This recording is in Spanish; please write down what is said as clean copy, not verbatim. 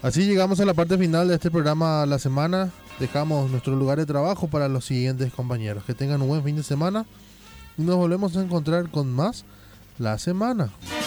Así llegamos a la parte final de este programa La Semana. Dejamos nuestro lugar de trabajo para los siguientes compañeros. Que tengan un buen fin de semana y nos volvemos a encontrar con más La Semana.